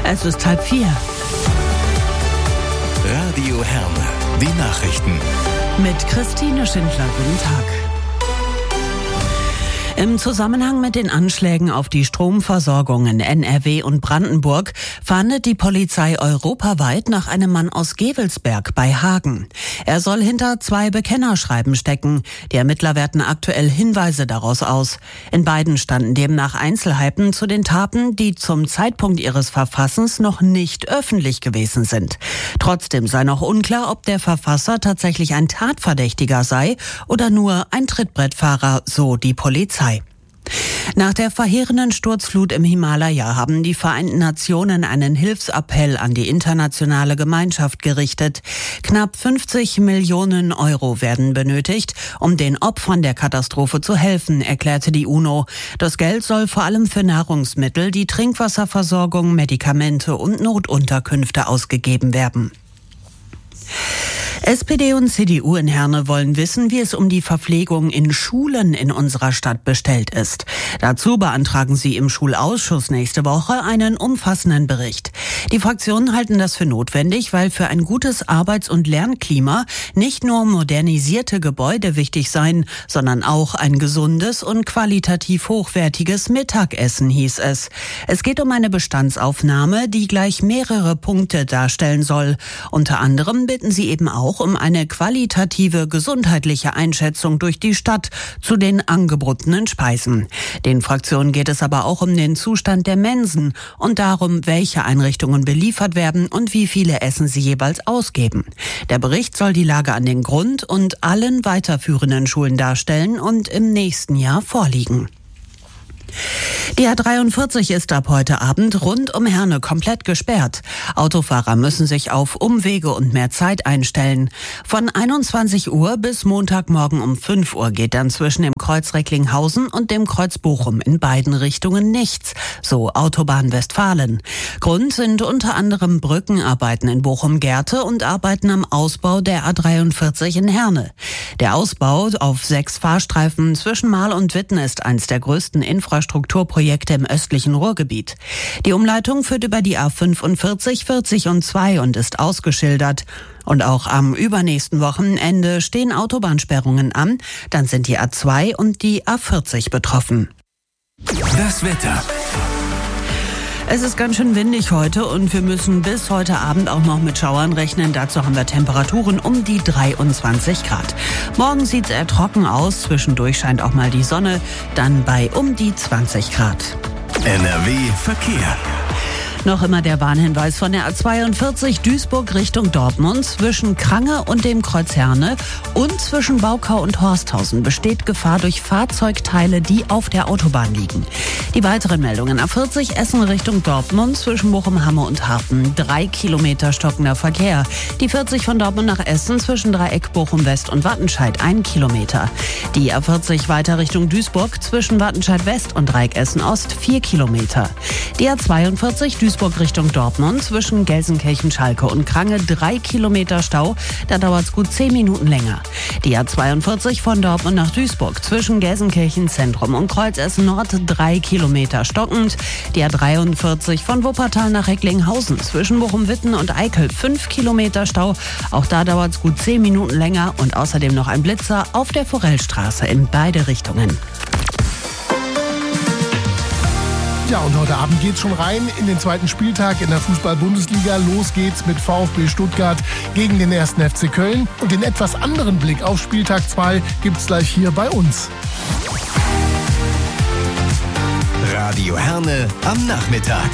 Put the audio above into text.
Es ist 3:30. Radio Herne, die Nachrichten. Mit Christine Schindler, guten Tag. Im Zusammenhang mit den Anschlägen auf die Stromversorgung in NRW und Brandenburg fahndet die Polizei europaweit nach einem Mann aus Gevelsberg bei Hagen. Er soll hinter 2 Bekennerschreiben stecken. Die Ermittler werten aktuell Hinweise daraus aus. In beiden standen demnach Einzelheiten zu den Taten, die zum Zeitpunkt ihres Verfassens noch nicht öffentlich gewesen sind. Trotzdem sei noch unklar, ob der Verfasser tatsächlich ein Tatverdächtiger sei oder nur ein Trittbrettfahrer, so die Polizei. Nach der verheerenden Sturzflut im Himalaya haben die Vereinten Nationen einen Hilfsappell an die internationale Gemeinschaft gerichtet. Knapp 50 Millionen Euro werden benötigt, um den Opfern der Katastrophe zu helfen, erklärte die UNO. Das Geld soll vor allem für Nahrungsmittel, die Trinkwasserversorgung, Medikamente und Notunterkünfte ausgegeben werden. SPD und CDU in Herne wollen wissen, wie es um die Verpflegung in Schulen in unserer Stadt bestellt ist. Dazu beantragen sie im Schulausschuss nächste Woche einen umfassenden Bericht. Die Fraktionen halten das für notwendig, weil für ein gutes Arbeits- und Lernklima nicht nur modernisierte Gebäude wichtig seien, sondern auch ein gesundes und qualitativ hochwertiges Mittagessen, hieß es. Es geht um eine Bestandsaufnahme, die gleich mehrere Punkte darstellen soll. Unter anderem bitten sie eben auch um eine qualitative gesundheitliche Einschätzung durch die Stadt zu den angebotenen Speisen. Den Fraktionen geht es aber auch um den Zustand der Mensen und darum, welche Einrichtungen beliefert werden und wie viele Essen sie jeweils ausgeben. Der Bericht soll die Lage an den Grund- und allen weiterführenden Schulen darstellen und im nächsten Jahr vorliegen. Die A43 ist ab heute Abend rund um Herne komplett gesperrt. Autofahrer müssen sich auf Umwege und mehr Zeit einstellen. Von 21 Uhr bis Montagmorgen um 5 Uhr geht dann zwischen dem Kreuz Recklinghausen und dem Kreuz Bochum in beiden Richtungen nichts, so Autobahn Westfalen. Grund sind unter anderem Brückenarbeiten in Bochum-Gerte und Arbeiten am Ausbau der A43 in Herne. Der Ausbau auf 6 Fahrstreifen zwischen Mahl und Witten ist eines der größten Infrastrukturprojekte im östlichen Ruhrgebiet. Die Umleitung führt über die A45, 40 und 2 und ist ausgeschildert. Und auch am übernächsten Wochenende stehen Autobahnsperrungen an. Dann sind die A2 und die A40 betroffen. Das Wetter. Es ist ganz schön windig heute und wir müssen bis heute Abend auch noch mit Schauern rechnen. Dazu haben wir Temperaturen um die 23 Grad. Morgen sieht es eher trocken aus, zwischendurch scheint auch mal die Sonne, dann bei um die 20 Grad. NRW Verkehr. Noch immer der Warnhinweis von der A42 Duisburg Richtung Dortmund. Zwischen Krange und dem Kreuz Herne und zwischen Baukau und Horsthausen besteht Gefahr durch Fahrzeugteile, die auf der Autobahn liegen. Die weiteren Meldungen: A40 Essen Richtung Dortmund zwischen Bochum-Hamme und Harten 3 Kilometer stockender Verkehr. Die 40 von Dortmund nach Essen zwischen Dreieck Bochum-West und Wattenscheid 1 Kilometer. Die A40 weiter Richtung Duisburg zwischen Wattenscheid West und Dreieck Essen Ost 4 Kilometer. Die A42 Duisburg Richtung Dortmund zwischen Gelsenkirchen, Schalke und Krange 3 Kilometer Stau. Da dauert es gut 10 Minuten länger. Die A42 von Dortmund nach Duisburg zwischen Gelsenkirchen Zentrum und Kreuz Essen Nord 3 Kilometer stockend. Die A43 von Wuppertal nach Recklinghausen zwischen Bochum-Witten und Eickel 5 Kilometer Stau. Auch da dauert es gut 10 Minuten länger und außerdem noch ein Blitzer auf der Forellstraße in beide Richtungen. Ja, und heute Abend geht's schon rein in den zweiten Spieltag in der Fußball-Bundesliga. Los geht's mit VfB Stuttgart gegen den 1. FC Köln. Und den etwas anderen Blick auf Spieltag 2 gibt's gleich hier bei uns. Radio Herne am Nachmittag.